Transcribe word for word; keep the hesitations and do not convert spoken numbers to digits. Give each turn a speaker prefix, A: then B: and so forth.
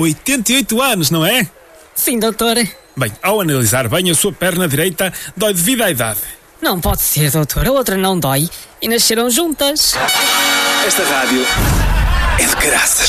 A: oitenta e oito anos, não é?
B: Sim, doutor.
A: Bem, ao analisar bem, a sua perna direita dói devido à idade.
B: Não pode ser, doutor. A outra não dói. E nasceram juntas.
C: Esta rádio é de graças.